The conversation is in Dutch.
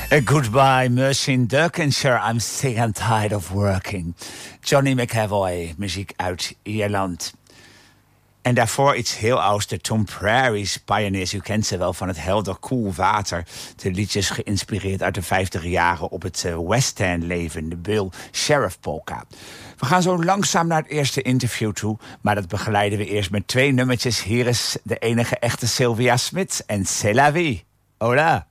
Goodbye, Mercy in Dirkshire, I'm sick and tired of working. Johnny McAvoy, muziek uit Ierland. En daarvoor iets heel ouds, de Tom Prairie's Pioneers. U kent ze wel van het helder, koel water. De liedjes geïnspireerd uit de 50 jaren op het West End leven. De Bill Sheriff Polka. We gaan zo langzaam naar het eerste interview toe. Maar dat begeleiden we eerst met 2 nummertjes. Hier is de enige echte Sylvia Smith en C'est la vie. Hola.